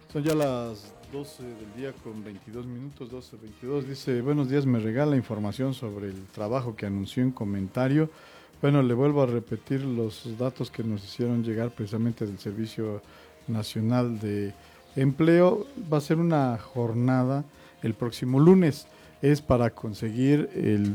Son ya las 12 del día con 22 minutos, 12:22. Dice, buenos días, me regala información sobre el trabajo que anunció en comentario. Bueno, le vuelvo a repetir los datos que nos hicieron llegar precisamente del Servicio Nacional de Empleo. Va a ser una jornada el próximo lunes. Es para conseguir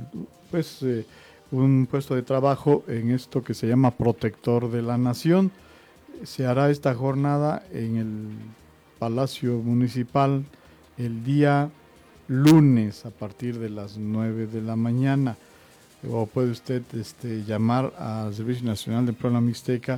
un puesto de trabajo en esto que se llama Protector de la Nación. Se hará esta jornada en el Palacio Municipal el día lunes a partir de las 9 de la mañana. O puede usted llamar al Servicio Nacional de Empleo de la Mixteca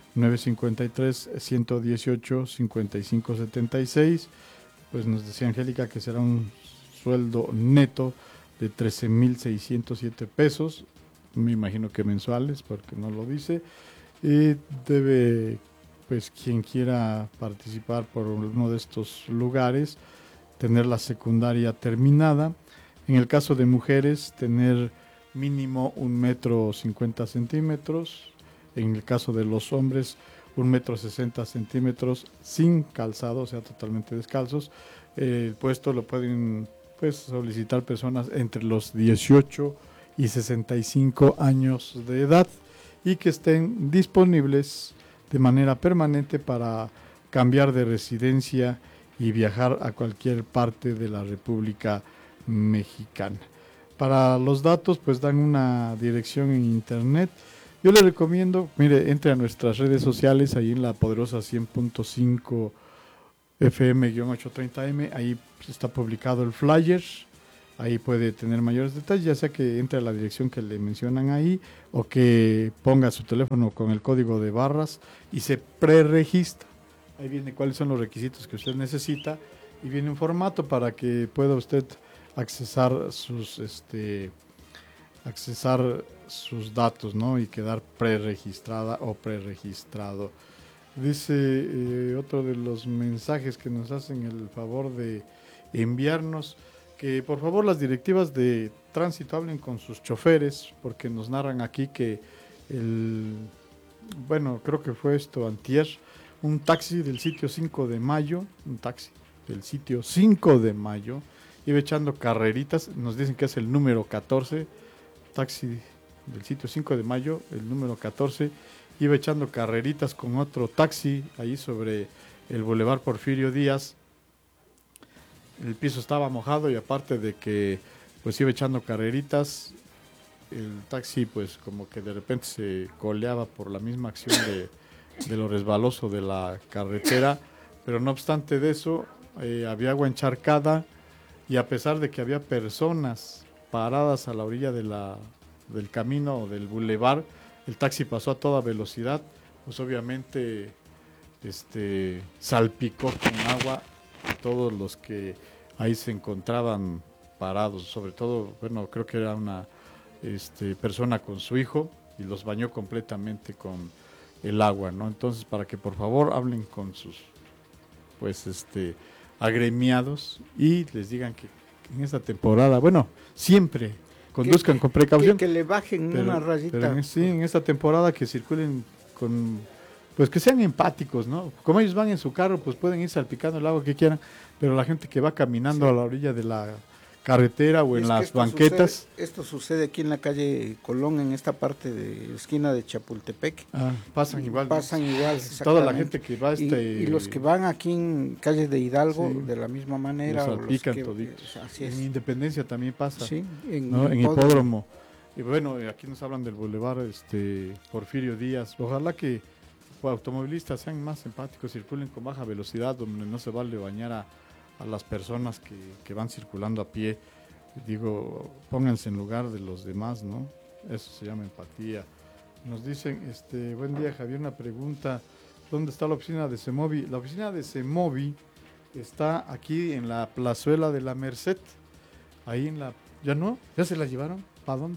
953-118-5576. Pues nos decía Angélica que será un sueldo neto de 13,607 pesos, me imagino que mensuales, porque no lo dice, y debe, pues quien quiera participar por uno de estos lugares, tener la secundaria terminada. En el caso de mujeres, tener mínimo 1,50 m. En el caso de los hombres, 1,60 m sin calzado, o sea, totalmente descalzos. El puesto lo pueden solicitar personas entre los 18 y 65 años de edad y que estén disponibles de manera permanente para cambiar de residencia y viajar a cualquier parte de la República Mexicana. Para los datos, pues dan una dirección en internet. Yo le recomiendo, mire, entre a nuestras redes sociales, ahí en la poderosa 100.5 FM-830M, ahí está publicado el flyer, ahí puede tener mayores detalles, ya sea que entre a la dirección que le mencionan ahí o que ponga su teléfono con el código de barras y se preregistra. Ahí viene cuáles son los requisitos que usted necesita y viene un formato para que pueda usted accesar sus datos, ¿no? Y quedar preregistrada o preregistrado. Dice otro de los mensajes que nos hacen el favor de enviarnos, que por favor las directivas de tránsito hablen con sus choferes, porque nos narran aquí que creo que fue esto antier, un taxi del sitio 5 de mayo, iba echando carreritas, nos dicen que es el número 14, taxi del sitio 5 de mayo, el número 14, iba echando carreritas con otro taxi ahí sobre el Boulevard Porfirio Díaz. El piso estaba mojado y aparte de que pues iba echando carreritas, el taxi pues como que de repente se coleaba por la misma acción de lo resbaloso de la carretera, pero no obstante de eso había agua encharcada y a pesar de que había personas paradas a la orilla del camino o del bulevar, el taxi pasó a toda velocidad, pues obviamente salpicó con agua a todos los que ahí se encontraban parados, sobre todo, creo que era una persona con su hijo y los bañó completamente con el agua, ¿no? Entonces, para que por favor hablen con sus agremiados y les digan que en esta temporada, siempre conduzcan con precaución. Que le bajen una rayita. Pero en esta temporada que circulen pues que sean empáticos, ¿no? Como ellos van en su carro, pues pueden ir salpicando el agua que quieran, pero la gente que va caminando a la orilla de la carretera o en las banquetas. Esto sucede aquí en la calle Colón, en esta parte de esquina de Chapultepec. Pasan igual. Toda la gente que va y los que van aquí en calle de Hidalgo, sí, de la misma manera. Los salpican toditos. Así es. En Independencia también pasa. Sí, en Hipódromo. Y aquí nos hablan del Boulevard Porfirio Díaz. Ojalá que automovilistas sean más empáticos, circulen con baja velocidad, donde no se vale bañar a las personas que van circulando a pie. Digo, pónganse en lugar de los demás, ¿no? Eso se llama empatía. Nos dicen, buen día Javier, una pregunta, ¿dónde está la oficina de CEMOVI? La oficina de CEMOVI está aquí en la plazuela de la Merced, ahí ¿ya se la llevaron? ¿Para dónde?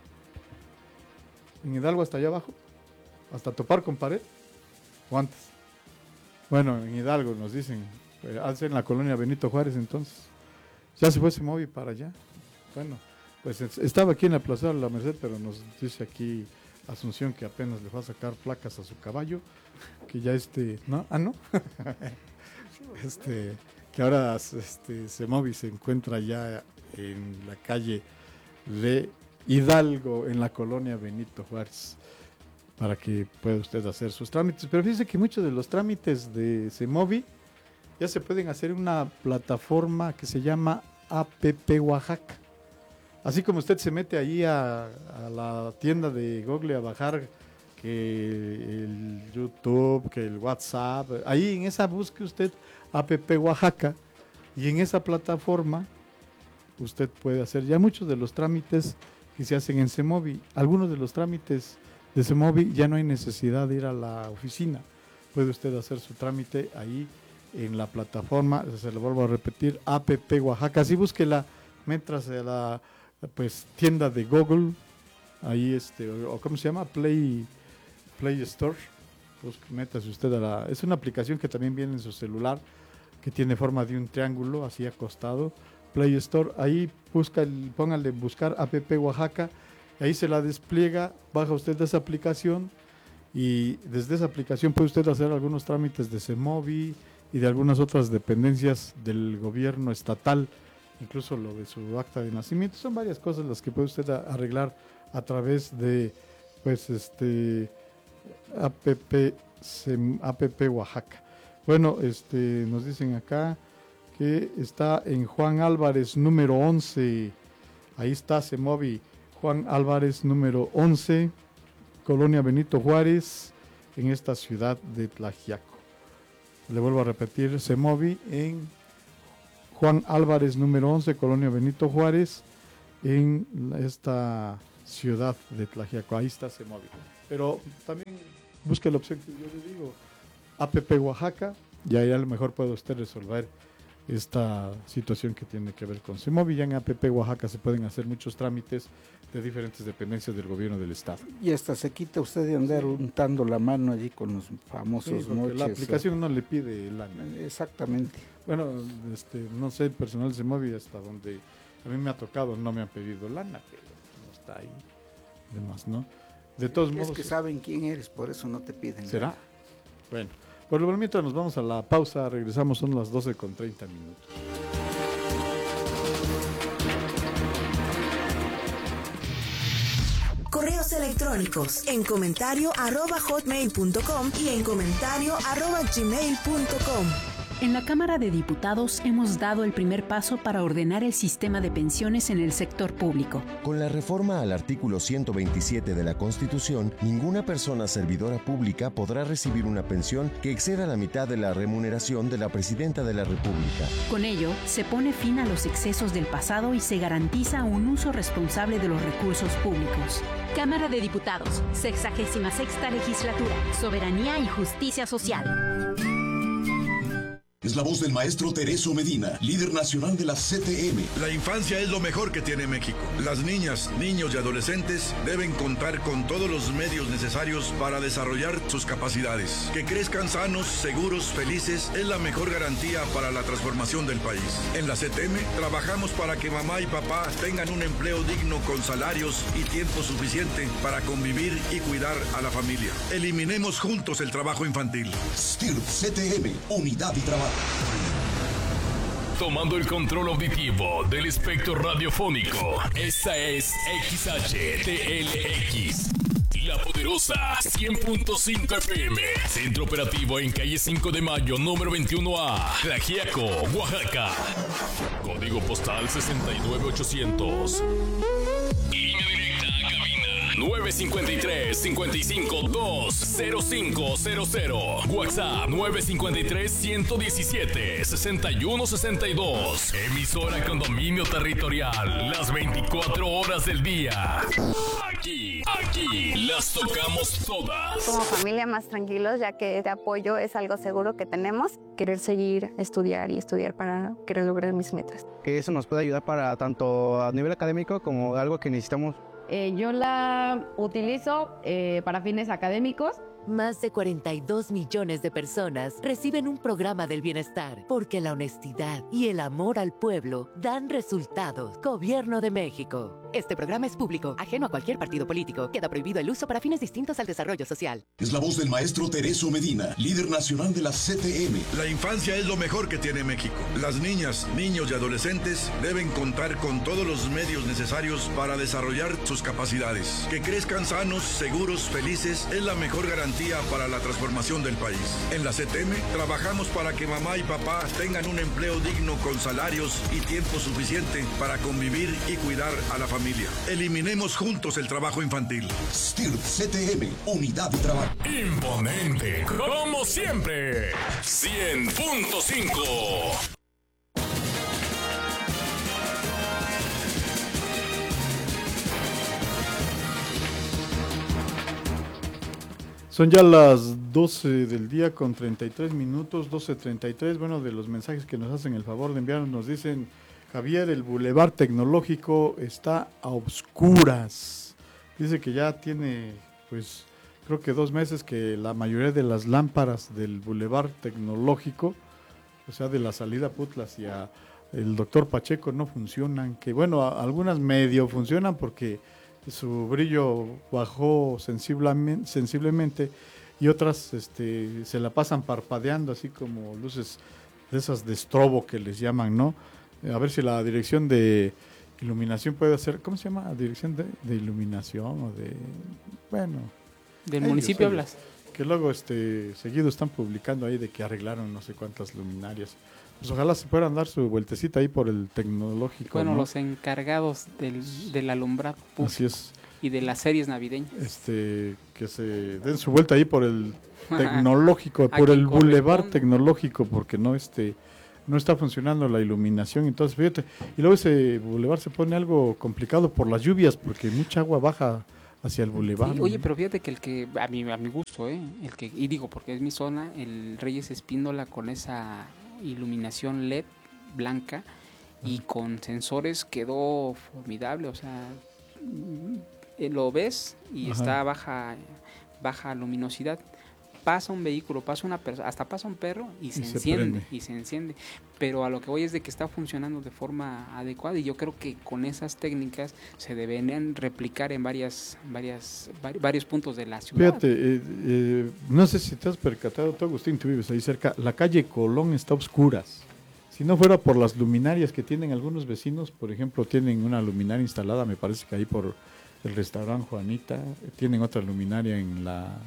¿En Hidalgo hasta allá abajo? ¿Hasta topar con pared? ¿O antes? Bueno, en Hidalgo nos dicen, hace en la colonia Benito Juárez entonces. Ya se fue CEMOVI para allá. Bueno, pues estaba aquí en la plaza de la Merced, pero nos dice aquí Asunción que apenas le va a sacar placas a su caballo, que ya ¿no? ¿No? que ahora Semovi se encuentra ya en la calle de Hidalgo, en la colonia Benito Juárez, para que pueda usted hacer sus trámites. Pero fíjese que muchos de los trámites de Semovi ya se pueden hacer en una plataforma que se llama APP Oaxaca. Así como usted se mete ahí a la tienda de Google a bajar que el YouTube, que el WhatsApp, ahí en esa busque usted APP Oaxaca y en esa plataforma usted puede hacer ya muchos de los trámites que se hacen en Semovi. Algunos de los trámites de Semovi ya no hay necesidad de ir a la oficina. Puede usted hacer su trámite ahí en la plataforma, se lo vuelvo a repetir, APP Oaxaca. Así búsquela mientras a la tienda de Google, ahí o ¿cómo se llama? Play Store. Métase usted es una aplicación que también viene en su celular, que tiene forma de un triángulo así acostado. Play Store, ahí póngale buscar APP Oaxaca, y ahí se la despliega, baja usted esa aplicación y desde esa aplicación puede usted hacer algunos trámites de Semovi y de algunas otras dependencias del gobierno estatal, incluso lo de su acta de nacimiento. Son varias cosas las que puede usted arreglar a través de APP Oaxaca. Bueno, nos dicen acá que está en Juan Álvarez número 11, ahí está Semovi, Juan Álvarez número 11, Colonia Benito Juárez, en esta ciudad de Tlaxiaco. Le vuelvo a repetir, Semovi en Juan Álvarez número 11, Colonia Benito Juárez, en esta ciudad de Tlaxiaco. Ahí está Semovi. Pero también busque la opción que yo le digo, APP Oaxaca, y ahí a lo mejor puede usted resolver esta situación que tiene que ver con Semovi. Ya en APP Oaxaca se pueden hacer muchos trámites de diferentes dependencias del gobierno del estado. Y hasta se quita usted de andar untando la mano allí con los famosos moches. La aplicación no le pide lana. Exactamente. Bueno, no sé, el personal de Semovi hasta donde a mí me ha tocado no me han pedido lana, pero no está ahí. Demás, ¿no? De todos modos. Es que saben quién eres, por eso no te piden. ¿Será? Nada. Bueno, por lo mientras nos vamos a la pausa, regresamos, son las 12:30. Correos electrónicos en comentario@hotmail.com y en comentario@gmail.com. En la Cámara de Diputados hemos dado el primer paso para ordenar el sistema de pensiones en el sector público. Con la reforma al artículo 127 de la Constitución, ninguna persona servidora pública podrá recibir una pensión que exceda la mitad de la remuneración de la Presidenta de la República. Con ello, se pone fin a los excesos del pasado y se garantiza un uso responsable de los recursos públicos. Cámara de Diputados, 66ª Legislatura, Soberanía y Justicia Social. Es la voz del maestro Tereso Medina, líder nacional de la CTM. La infancia es lo mejor que tiene México. Las niñas, niños y adolescentes deben contar con todos los medios necesarios para desarrollar sus capacidades. Que crezcan sanos, seguros, felices es la mejor garantía para la transformación del país. En la CTM trabajamos para que mamá y papá tengan un empleo digno con salarios y tiempo suficiente para convivir y cuidar a la familia. Eliminemos juntos el trabajo infantil. STIRT CTM, unidad y trabajo. Tomando el control auditivo del espectro radiofónico, esta es XHTLX, La Poderosa 100.5 FM. Centro operativo en calle 5 de Mayo, número 21A, Tlaxiaco, Oaxaca. Código postal 69800. Línea directa a cabina 953-55-20500. WhatsApp 953-117-6162. Emisora con dominio territorial las 24 horas del día. Aquí las tocamos todas. Como familia más tranquilos, ya que este apoyo es algo seguro que tenemos. Querer seguir estudiar y estudiar para querer lograr mis metas. Que eso nos puede ayudar para tanto a nivel académico como algo que necesitamos. Yo la utilizo para fines académicos. Más de 42 millones de personas reciben un programa del bienestar porque la honestidad y el amor al pueblo dan resultados. Gobierno de México. Este programa es público, ajeno a cualquier partido político. Queda prohibido el uso para fines distintos al desarrollo social. Es la voz del maestro Tereso Medina, líder nacional de la CTM. La infancia es lo mejor que tiene México. Las niñas, niños y adolescentes deben contar con todos los medios necesarios para desarrollar sus capacidades. Que crezcan sanos, seguros, felices es la mejor garantía para la transformación del país. En la CTM trabajamos para que mamá y papá tengan un empleo digno con salarios y tiempo suficiente para convivir y cuidar a la familia. Eliminemos juntos el trabajo infantil. STIRT CTM, unidad de trabajo. Imponente, como siempre. 100.5. Son ya las 12 del día con 33 minutos, 12:33. Bueno, de los mensajes que nos hacen el favor de enviarnos, nos dicen: Javier, el Boulevard Tecnológico está a oscuras. Dice que ya tiene, pues, creo que 2 meses que la mayoría de las lámparas del Boulevard Tecnológico, o sea, de la salida Putla hacia el Doctor Pacheco, no funcionan. Que bueno, algunas medio funcionan porque su brillo bajó sensiblemente y otras se la pasan parpadeando, así como luces de esas de estrobo que les llaman, ¿no? A ver si la dirección de iluminación puede hacer, ¿cómo se llama? Dirección de iluminación o de, bueno. ¿Del municipio hablas? Que luego seguido están publicando ahí de que arreglaron no sé cuántas luminarias. Pues ojalá se puedan dar su vueltecita ahí por el tecnológico. Bueno, ¿no? los encargados del alumbrado público. Así es. Y de las series navideñas. Que se den su vuelta ahí por el tecnológico, por el Boulevard Tecnológico, porque no está funcionando la iluminación. Entonces, fíjate, y luego ese Boulevard se pone algo complicado por las lluvias, porque mucha agua baja hacia el Boulevard. Sí, oye, pero fíjate que el que, a mi gusto, y digo porque es mi zona, el Reyes Espíndola con esa iluminación LED blanca y con sensores quedó formidable, o sea, lo ves y está baja luminosidad. Pasa un vehículo, pasa una persona, hasta pasa un perro y se enciende. Pero a lo que voy es de que está funcionando de forma adecuada y yo creo que con esas técnicas se deberían replicar en varios puntos de la ciudad. Fíjate, no sé si te has percatado, tú Agustín, tú vives ahí cerca, la calle Colón está a oscuras. Si no fuera por las luminarias que tienen algunos vecinos, por ejemplo, tienen una luminaria instalada, me parece que ahí por el restaurante Juanita, tienen otra luminaria en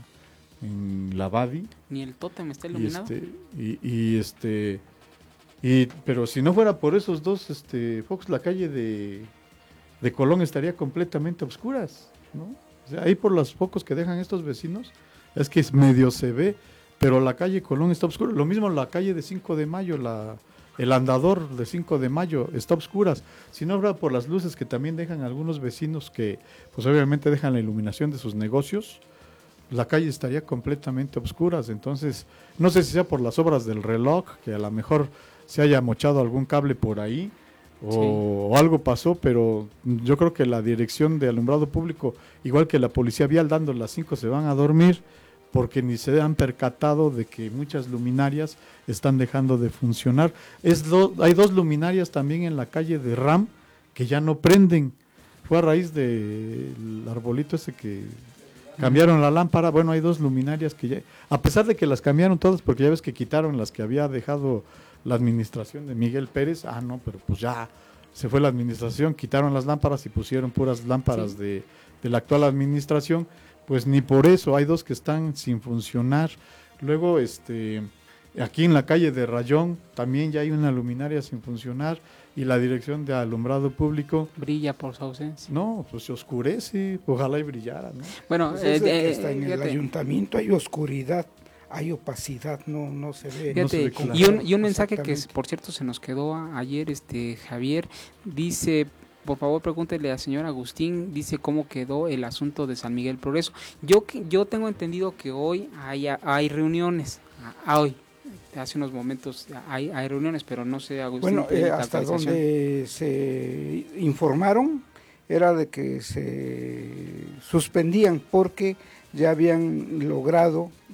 la Badi. Ni el tótem está iluminado. Pero si no fuera por esos dos focos, la calle de Colón estaría completamente a oscuras, ¿no? O sea, ahí por los focos que dejan estos vecinos, es que medio se ve, pero la calle Colón está oscura. Lo mismo la calle de 5 de Mayo, el andador de 5 de Mayo está a oscuras. Si no fuera por las luces que también dejan algunos vecinos que, pues obviamente dejan la iluminación de sus negocios, la calle estaría completamente a oscuras. Entonces, no sé si sea por las obras del reloj, que a lo mejor se haya mochado algún cable por ahí, o algo pasó, pero yo creo que la dirección de alumbrado público, igual que la policía vial, dando las 5 se van a dormir, porque ni se han percatado de que muchas luminarias están dejando de funcionar. Hay 2 luminarias también en la calle de Ram que ya no prenden. Fue a raíz del arbolito ese que cambiaron la lámpara. Bueno, hay 2 luminarias que ya, a pesar de que las cambiaron todas, porque ya ves que quitaron las que había dejado la administración de Miguel Pérez. No, pero pues ya se fue la administración, quitaron las lámparas y pusieron puras lámparas de la actual administración. Pues ni por eso, hay 2 que están sin funcionar. Luego, aquí en la calle de Rayón también ya hay una luminaria sin funcionar y la dirección de alumbrado público brilla por su ausencia. No, pues se oscurece, ojalá y brillara, ¿no? Bueno, pues hasta en el ayuntamiento hay oscuridad, hay opacidad, no se ve. Fíjate, no se ve con y un mensaje que por cierto se nos quedó ayer, Javier, dice: por favor, pregúntele al señor Agustín, dice cómo quedó el asunto de San Miguel Progreso. Yo tengo entendido que hoy hay reuniones, hoy, hace unos momentos hay reuniones, pero no sé, Agustín. Bueno, hasta donde se informaron era de que se suspendían porque ya habían logrado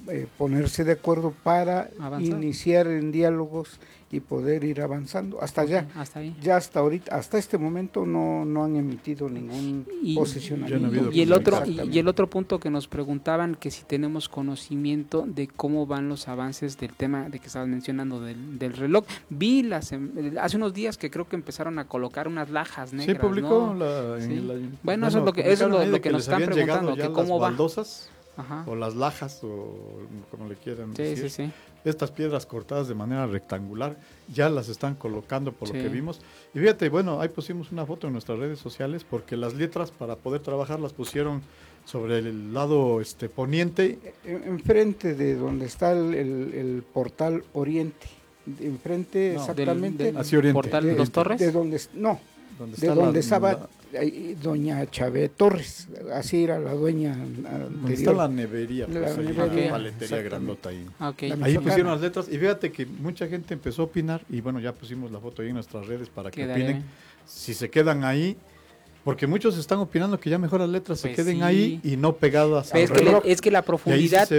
ponerse de acuerdo para Avanzar. iniciar en diálogos y poder ir avanzando. Hasta allá, hasta ahí. ya hasta ahorita, hasta este momento no han emitido ningún posicionamiento. Y el otro punto que nos preguntaban, que si tenemos conocimiento de cómo van los avances del tema de que estabas mencionando del reloj. Vi hace unos días que creo que empezaron a colocar unas lajas negras. Sí, publicó ¿no? Sí. Bueno, eso es lo que nos están preguntando, que cómo va. Baldosas, ajá, o las lajas, o como le quieran decir. Sí. Estas piedras cortadas de manera rectangular ya las están colocando por Sí. lo que vimos. Y fíjate, bueno, ahí pusimos una foto en nuestras redes sociales porque las letras para poder trabajar las pusieron sobre el lado poniente. Enfrente de donde está el portal Oriente. Enfrente exactamente. Hacia Oriente. ¿Portal Dos Torres? De donde, no, de donde estaba doña Chávez Torres, así era la dueña anterior. Donde está la nevería, pues, La ahí, nevería, la paletería grandota ahí. Okay. Ahí pusieron las letras y fíjate que mucha gente empezó a opinar y bueno, ya pusimos la foto ahí en nuestras redes para que opinen si se quedan ahí, porque muchos están opinando que ya mejor las letras se queden ahí y no pegadas al reloj. Es que la profundidad,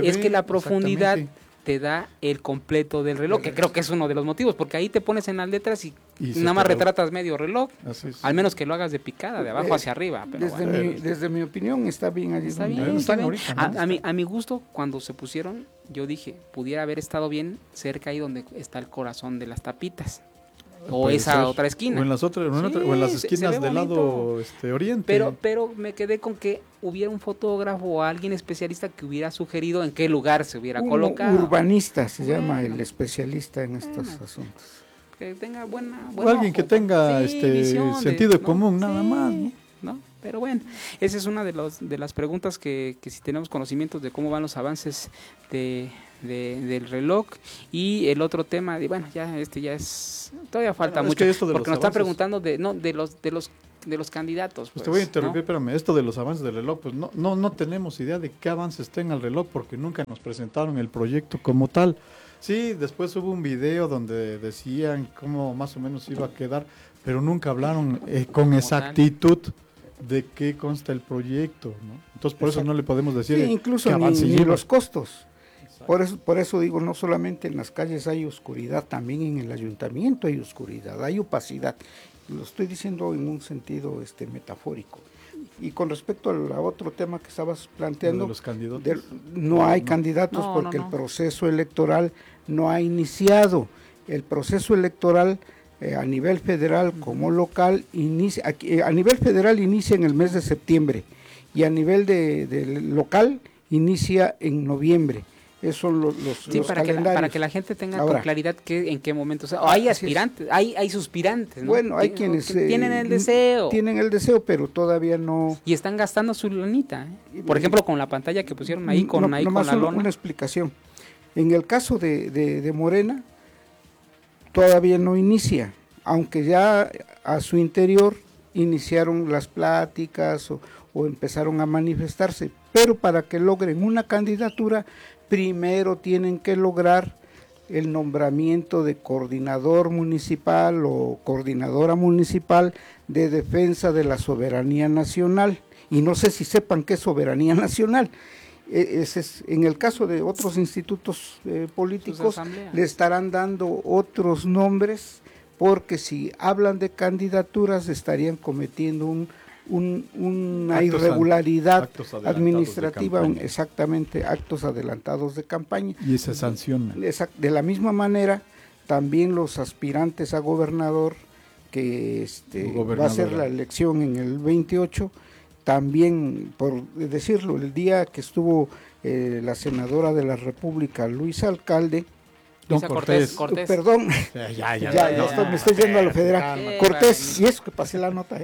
te da el completo del reloj, que creo que es uno de los motivos, porque ahí te pones en las letras y nada más retratas medio reloj, al menos que lo hagas de picada, de abajo hacia arriba. Pero desde mi opinión está bien allí. Está bien. Ahorita, ¿no? A mi gusto, cuando se pusieron, yo dije, pudiera haber estado bien cerca ahí donde está el corazón de las tapitas. O esa otra esquina. O en las otras, o en las esquinas del lado oriente. Pero me quedé con que hubiera un fotógrafo o alguien especialista que hubiera sugerido en qué lugar se hubiera colocado. Urbanista se llama el especialista en estos asuntos. Que tenga buena o alguien que tenga sentido común, nada más, ¿no? Pero bueno, esa es una de las preguntas que si tenemos conocimientos de cómo van los avances del reloj. Y el otro tema, bueno, ya es todavía falta mucho, porque nos están preguntando de los candidatos. Pues te voy a interrumpir, espérame, esto de los avances del reloj, pues no tenemos idea de qué avances tenga el reloj, porque nunca nos presentaron el proyecto como tal. Sí, después hubo un video donde decían cómo más o menos iba a quedar, pero nunca hablaron con exactitud de qué consta el proyecto, ¿no? Entonces por eso no le podemos decir incluso ni los costos. Por eso digo, no solamente en las calles hay oscuridad, también en el ayuntamiento hay oscuridad, hay opacidad. Lo estoy diciendo en un sentido metafórico. Y con respecto al otro tema que estabas planteando, ¿de los candidatos? No hay candidatos porque el proceso electoral no ha iniciado. El proceso electoral a nivel federal como local a nivel federal inicia en el mes de septiembre y a nivel de local inicia en noviembre. Esos son los calendarios. Para que la gente tenga con claridad en qué momento. O sea, hay aspirantes, hay suspirantes, ¿no? Bueno, hay quienes tienen el deseo. Tienen el deseo, pero todavía no. Y están gastando su lanita. Por ejemplo, con la pantalla que pusieron ahí con la lona. Una explicación. En el caso de Morena, todavía no inicia, aunque ya a su interior iniciaron las pláticas o empezaron a manifestarse, pero para que logren una candidatura, primero tienen que lograr el nombramiento de coordinador municipal o coordinadora municipal de defensa de la soberanía nacional. Y no sé si sepan qué es soberanía nacional. En el caso de otros institutos políticos, le estarán dando otros nombres, porque si hablan de candidaturas estarían cometiendo una irregularidad administrativa, exactamente, actos adelantados de campaña. Y se sanciona. De la misma manera, también los aspirantes a gobernador, que va a ser la elección en el 28, también, por decirlo, el día que estuvo la senadora de la República, Luisa Alcalde, Cortés. Perdón, me estoy yendo a lo federal. Cortés, y eso que pasé la nota,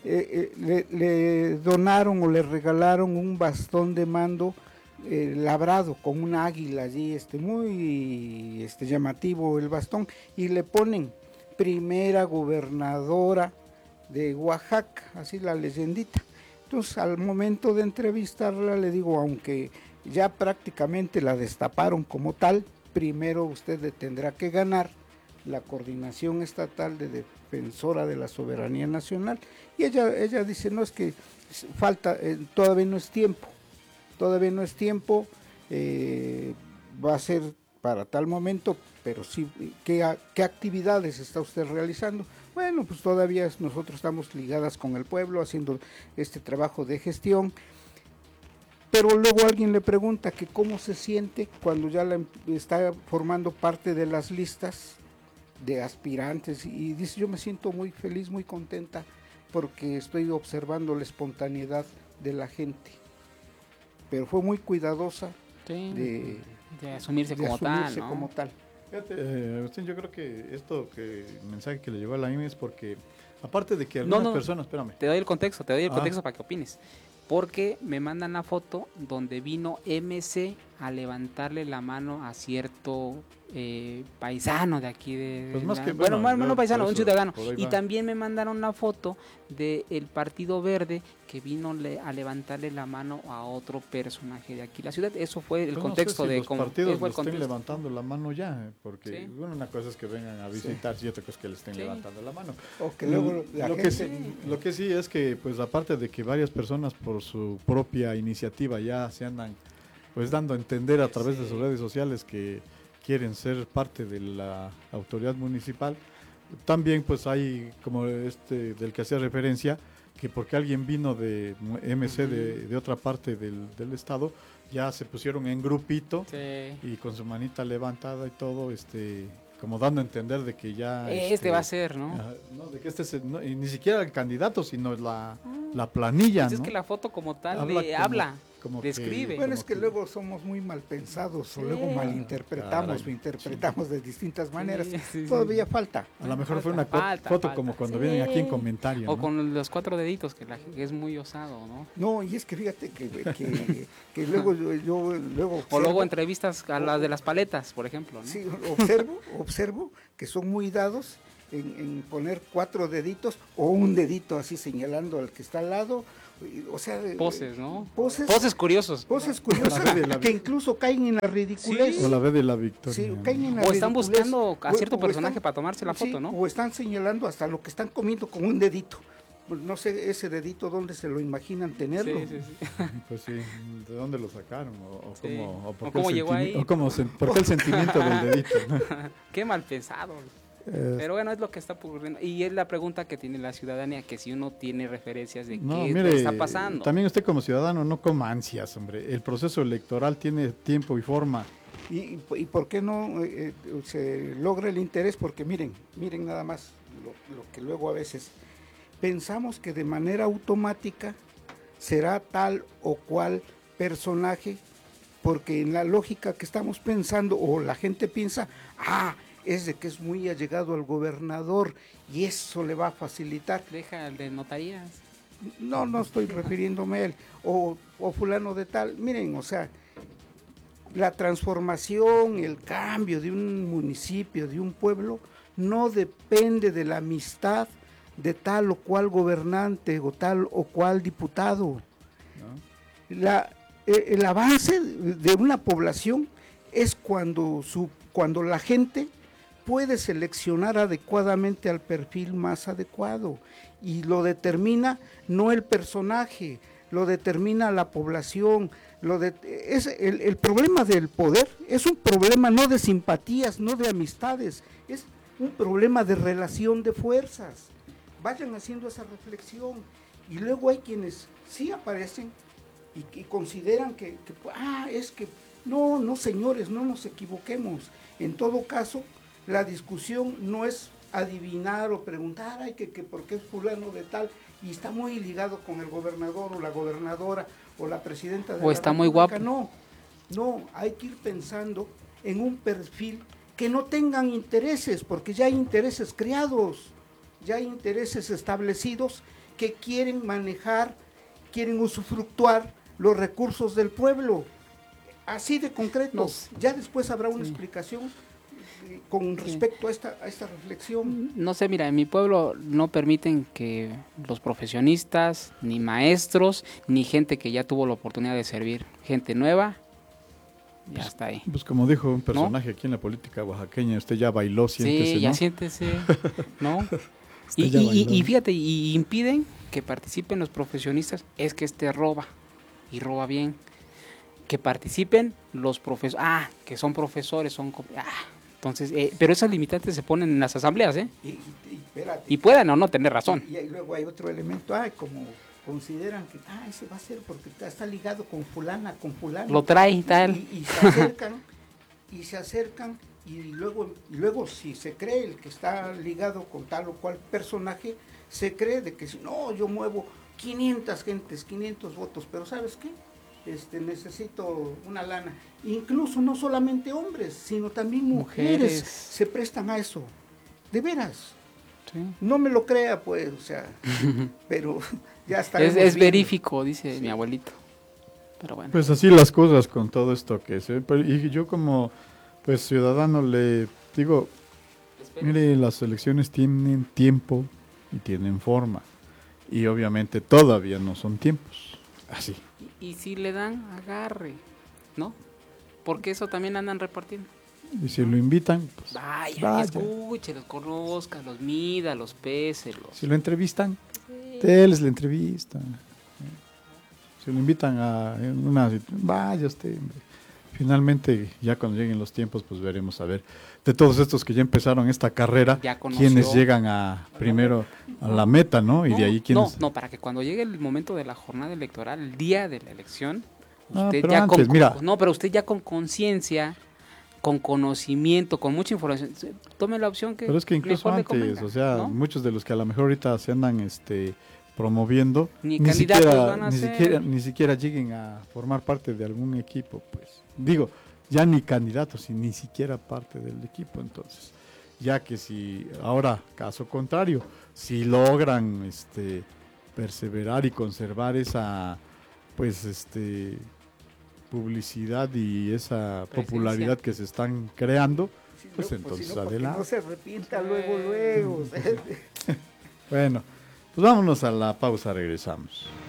le donaron o le regalaron un bastón de mando labrado con una águila allí, muy llamativo el bastón, y le ponen primera gobernadora de Oaxaca, así la leyendita. Entonces, al momento de entrevistarla, le digo, aunque ya prácticamente la destaparon como tal, primero usted le tendrá que ganar la coordinación estatal de defensora de la soberanía nacional. Y ella dice, no, es que falta, todavía no es tiempo, va a ser para tal momento, pero sí, ¿qué actividades está usted realizando? Bueno, pues todavía nosotros estamos ligadas con el pueblo, haciendo este trabajo de gestión, pero luego alguien le pregunta que cómo se siente cuando ya está formando parte de las listas de aspirantes, y dice, yo me siento muy feliz, muy contenta, porque estoy observando la espontaneidad de la gente, pero fue muy cuidadosa de asumirse como tal, ¿no? como tal. Fíjate, Agustín, yo creo que el mensaje que le llegó a la IME es porque, aparte de que algunas personas, espérame. Te doy el contexto para que opines. Porque me mandan la foto donde vino MC a levantarle la mano a cierto paisano de aquí de... Pues más que, bueno, paisano, un ciudadano. Y va. también me mandaron la foto del Partido Verde que vino a levantarle la mano a otro personaje de aquí la ciudad. Eso fue el contexto no sé si de los cómo partidos fue le estén levantando la mano ya, porque una cosa es que vengan a visitar y otra cosa es que le estén levantando la mano. O que luego lo que sí es que, pues aparte de que varias personas por su propia iniciativa ya se andan pues dando a entender a través de sus redes sociales que quieren ser parte de la autoridad municipal, también pues hay como del que hacía referencia, que porque alguien vino de MC de otra parte del estado, ya se pusieron en grupito y con su manita levantada y todo, como dando a entender de que ya... va a ser, ¿no? No, de que y ni siquiera el candidato, sino la planilla, pues ¿no? Es que la foto como tal describe. Bueno, es que luego somos muy mal pensados, o luego malinterpretamos o interpretamos de distintas maneras. Todavía falta. A lo mejor fue una foto como cuando vienen aquí en comentario. O con los 4 deditos, que es muy osado, ¿no? No, y es que fíjate que luego yo observo, o luego entrevistas a las de las paletas, por ejemplo, ¿no? Sí, observo que son muy dados en poner 4 deditos o un dedito así señalando al que está al lado. O sea, poses, ¿no? Poses curiosos. Poses curiosas que incluso caen en la ridiculez. O la B de la victoria. Sí, caen en la o están buscando a cierto personaje están, para tomarse la foto, ¿no? O están señalando hasta lo que están comiendo con un dedito. Pues no sé ese dedito dónde se lo imaginan tenerlo. Pues sí, ¿de dónde lo sacaron? O cómo llegó ahí. O por qué el sentimiento del dedito, ¿no? Qué mal pensado. Pero bueno, es lo que está ocurriendo. Y es la pregunta que tiene la ciudadanía, que si uno tiene referencias de qué está pasando. También usted como ciudadano no coma ansias, hombre. El proceso electoral tiene tiempo y forma. ¿Y por qué no se logra el interés? Porque miren nada más lo que luego a veces pensamos que de manera automática será tal o cual personaje, porque en la lógica que estamos pensando, o la gente piensa, es de que es muy allegado al gobernador y eso le va a facilitar. Deja el de notarías. No estoy refiriéndome a él, o fulano de tal. Miren, o sea, la transformación, el cambio de un municipio, de un pueblo, no depende de la amistad de tal o cual gobernante o tal o cual diputado. ¿No? El avance de una población es cuando la gente puede seleccionar adecuadamente al perfil más adecuado, y lo determina no el personaje, lo determina la población. El problema del poder es un problema no de simpatías, no de amistades, es un problema de relación de fuerzas. Vayan haciendo esa reflexión, y luego hay quienes sí aparecen y consideran que es que no señores, no nos equivoquemos. En todo caso, la discusión no es adivinar o preguntar, que por qué es fulano de tal, y está muy ligado con el gobernador o la gobernadora o la presidenta de la está República. Muy guapo. No, hay que ir pensando en un perfil que no tengan intereses, porque ya hay intereses creados, ya hay intereses establecidos que quieren manejar, quieren usufructuar los recursos del pueblo. Así de concreto. Ya después habrá una explicación con respecto a esta reflexión. No sé, mira, en mi pueblo no permiten que los profesionistas, ni maestros, ni gente que ya tuvo la oportunidad de servir, gente nueva, ya está ahí. Pues como dijo un personaje aquí en la política oaxaqueña, usted ya bailó, siéntese, sí, ya ¿no? Siéntese, ¿no? y fíjate, y impiden que participen los profesionistas, es que roba, y roba bien. que participen los profesores, que son profesores, entonces, pero esas limitantes se ponen en las asambleas, y puedan o no tener razón. Y luego hay otro elemento, como consideran que ese va a ser porque está ligado con fulana, con fulano. Lo trae tal. Y se acercan, y luego si se cree el que está ligado con tal o cual personaje, se cree de que no, yo muevo 500 gentes, 500 votos, pero ¿sabes qué? Necesito una lana. Incluso no solamente hombres, sino también mujeres se prestan a eso. De veras. Sí. No me lo crea, pues, o sea, pero ya está. Es verífico, dice mi abuelito. Pero bueno. Pues así las cosas con todo esto que se ve. Y yo como pues ciudadano le digo, mire, las elecciones tienen tiempo y tienen forma. Y obviamente todavía no son tiempos. Así. Y si le dan, agarre, ¿no? Porque eso también andan repartiendo. Y si lo invitan, pues vaya. Escuche, los conozca, los mida, los pese. Si lo entrevistan, déles la entrevista. Si lo invitan a una, vaya usted. Finalmente, ya cuando lleguen los tiempos, pues veremos a ver de todos estos que ya empezaron esta carrera, quiénes llegan primero a la meta, ¿no? Y de ahí quiénes. No, para que cuando llegue el momento de la jornada electoral, el día de la elección, pero usted ya con conciencia, con conocimiento, con mucha información, tome la opción que. Pero es que incluso antes, convenga, o sea, ¿no? Muchos de los que a lo mejor ahorita se andan promoviendo, ni siquiera lleguen a formar parte de algún equipo, pues. Digo, ya ni candidatos, y ni siquiera parte del equipo. Entonces, ya que si ahora, caso contrario, si logran perseverar y conservar esa publicidad y esa popularidad que se están creando, pues entonces si no, adelante. No se arrepienta luego. Bueno, pues vámonos a la pausa, regresamos.